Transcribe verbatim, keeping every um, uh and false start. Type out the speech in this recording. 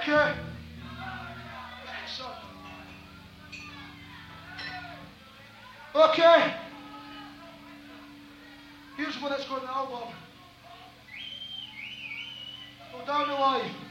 Okay. Okay. Here's one that's got an album. Go down the line.